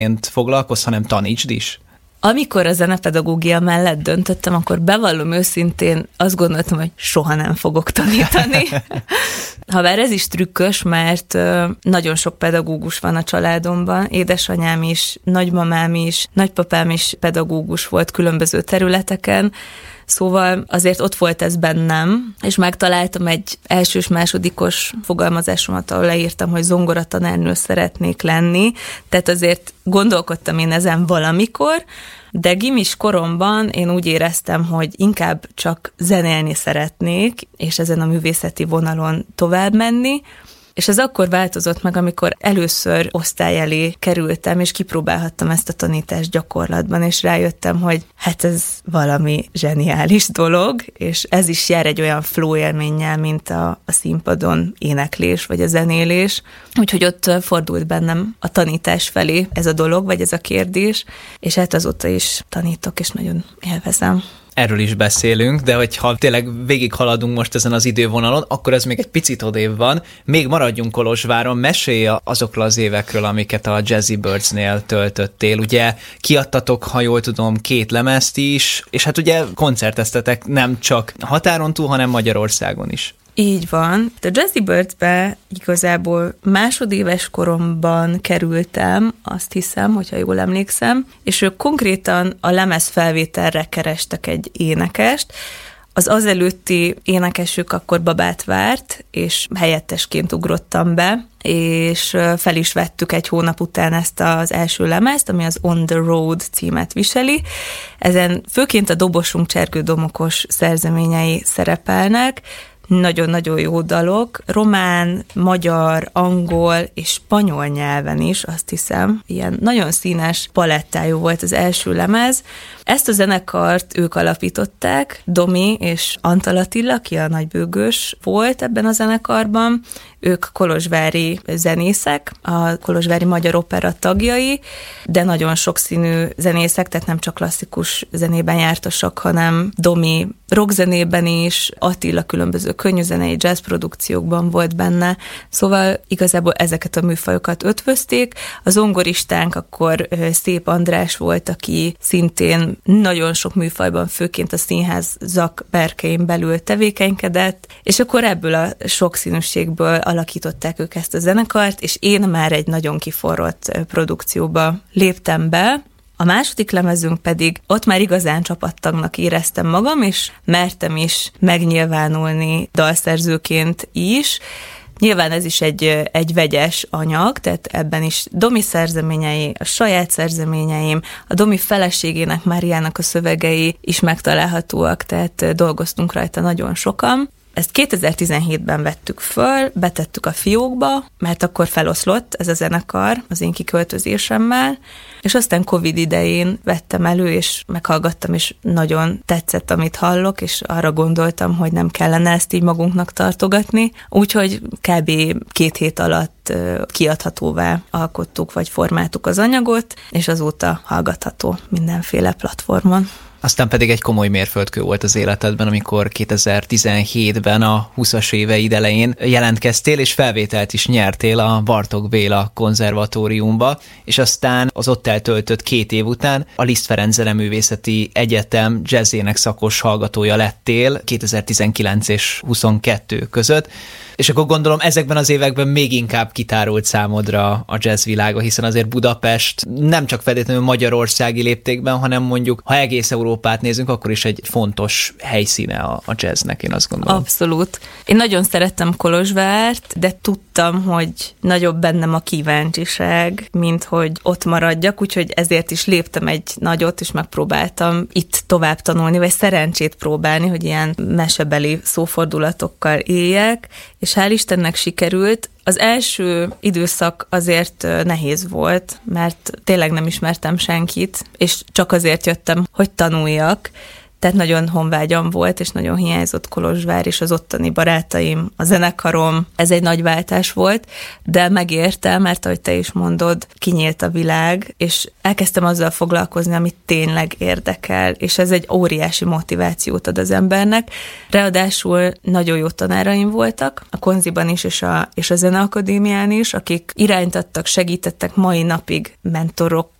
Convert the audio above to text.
foglalkozz, hanem tanítsd is? Amikor a zenepedagógia mellett döntöttem, akkor bevallom őszintén, azt gondoltam, hogy soha nem fogok tanítani. Habár ez is trükkös, mert nagyon sok pedagógus van a családomban, édesanyám is, nagymamám is, nagypapám is pedagógus volt különböző területeken, szóval azért ott volt ez bennem, és megtaláltam egy elsős-másodikos fogalmazásomat, ahol leírtam, hogy zongoratanárnő szeretnék lenni, tehát azért gondolkodtam én ezen valamikor, de gimis koromban én úgy éreztem, hogy inkább csak zenélni szeretnék, és ezen a művészeti vonalon tovább menni, és ez akkor változott meg, amikor először osztály elé kerültem, és kipróbálhattam ezt a tanítást gyakorlatban, és rájöttem, hogy hát ez valami zseniális dolog, és ez is jár egy olyan flow élménnyel, mint a színpadon éneklés, vagy a zenélés. Úgyhogy ott fordult bennem a tanítás felé ez a dolog, vagy ez a kérdés, és hát azóta is tanítok, és nagyon élvezem. Erről is beszélünk, de hogyha tényleg végighaladunk most ezen az idővonalon, akkor ez még egy picit odébb van. Még maradjunk Kolozsváron, mesélj azokról az évekről, amiket a Jazzy Birdsnél töltöttél. Ugye kiadtatok, ha jól tudom, 2 lemezt is, és hát ugye koncerteztetek nem csak határon túl, hanem Magyarországon is. Így van. A Jazzy Birdsbe igazából másodéves koromban kerültem, azt hiszem, hogyha jól emlékszem, és ők konkrétan a lemezfelvételre kerestek egy énekest. Az előtti énekesük akkor babát várt, és helyettesként ugrottam be, és fel is vettük egy hónap után ezt az első lemezt, ami az On the Road címet viseli. Ezen főként a dobosunk Csergő Domokos szerzeményei szerepelnek, nagyon-nagyon jó dalok, román, magyar, angol és spanyol nyelven is, azt hiszem. Ilyen nagyon színes palettájú volt az első lemez. Ezt a zenekart ők alapították, Domi és Antal Attila, aki a nagybőgős volt ebben a zenekarban. Ők kolozsvári zenészek, a Kolozsvári Magyar Opera tagjai, de nagyon sokszínű zenészek, tehát nem csak klasszikus zenében jártasak, hanem Domi rockzenében is, Attila különböző könnyűzenei jazz produkciókban volt benne, szóval igazából ezeket a műfajokat ötvözték. A zongoristánk akkor Szép András volt, aki szintén nagyon sok műfajban, főként a színházak berkein belül tevékenykedett, és akkor ebből a sokszínűségből alakították ők ezt a zenekart, és én már egy nagyon kiforrott produkcióba léptem be. A második lemezünk pedig ott már igazán csapattagnak éreztem magam, és mertem is megnyilvánulni dalszerzőként is. Nyilván ez is egy vegyes anyag, tehát ebben is Domi szerzeményei, a saját szerzeményeim, a Domi feleségének, Máriának a szövegei is megtalálhatóak, tehát dolgoztunk rajta nagyon sokan. Ezt 2017-ben vettük föl, betettük a fiókba, mert akkor feloszlott ez a zenekar az én kiköltözésemmel, és aztán Covid idején vettem elő, és meghallgattam, és nagyon tetszett, amit hallok, és arra gondoltam, hogy nem kellene ezt így magunknak tartogatni. Úgyhogy kb. 2 hét alatt kiadhatóvá alkottuk, vagy formáltuk az anyagot, és azóta hallgatható mindenféle platformon. Aztán pedig egy komoly mérföldkő volt az életedben, amikor 2017-ben a 20-as éveid elején jelentkeztél, és felvételt is nyertél a Bartók Béla konzervatóriumba, és aztán az ott eltöltött 2 év után a Liszt Ferenc Zeneművészeti Egyetem jazzének szakos hallgatója lettél 2019 és 22 között. És akkor gondolom ezekben az években még inkább kitárult számodra a jazzvilága, hiszen azért Budapest nem csak feltétlenül magyarországi léptékben, hanem mondjuk, ha egész Európát nézünk, akkor is egy fontos helyszíne a jazznek, én azt gondolom. Abszolút. Én nagyon szerettem Kolozsvárt, de tudtam, hogy nagyobb bennem a kíváncsiság, mint hogy ott maradjak, úgyhogy ezért is léptem egy nagyot, és megpróbáltam itt tovább tanulni, vagy szerencsét próbálni, hogy ilyen mesebeli szófordulatokkal éljek, és hál' Istennek sikerült. Az első időszak azért nehéz volt, mert tényleg nem ismertem senkit, és csak azért jöttem, hogy tanuljak, Tehát nagyon honvágyam volt, és nagyon hiányzott Kolozsvár, és az ottani barátaim, a zenekarom. Ez egy nagy váltás volt, de megérte, mert ahogy te is mondod, kinyílt a világ, és elkezdtem azzal foglalkozni, amit tényleg érdekel, és ez egy óriási motivációt ad az embernek. Ráadásul nagyon jó tanáraim voltak, a Konziban is, és a Zeneakadémián is, akik iránytattak, segítettek, mai napig mentorok